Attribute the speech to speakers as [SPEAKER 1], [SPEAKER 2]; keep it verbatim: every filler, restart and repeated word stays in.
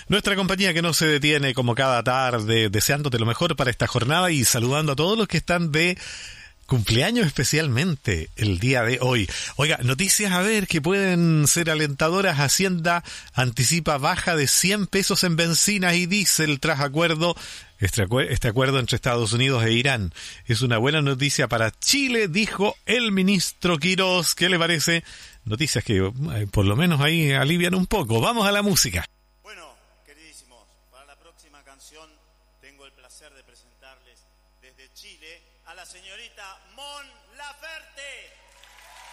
[SPEAKER 1] Nuestra compañía que no se detiene como cada tarde, deseándote lo mejor para esta jornada y saludando a todos los que están de cumpleaños especialmente el día de hoy. Oiga, noticias a ver que pueden ser alentadoras. Hacienda anticipa baja de cien pesos en bencina y diésel tras acuerdo. Este, acu- este acuerdo entre Estados Unidos e Irán es una buena noticia para Chile, dijo el ministro Quirós. ¿Qué le parece? Noticias que eh, por lo menos ahí alivian un poco. Vamos a la música.
[SPEAKER 2] Bueno, queridísimos, para la próxima canción tengo el placer de presentarles desde Chile a la señorita Mon Laferte.